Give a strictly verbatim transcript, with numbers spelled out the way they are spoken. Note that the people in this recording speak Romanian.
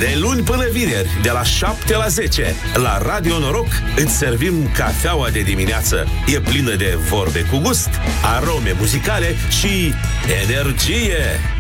De luni până vineri, de la șapte la zece, la Radio Noroc îți servim cafeaua de dimineață. E plină de vorbe cu gust, arome muzicale și energie.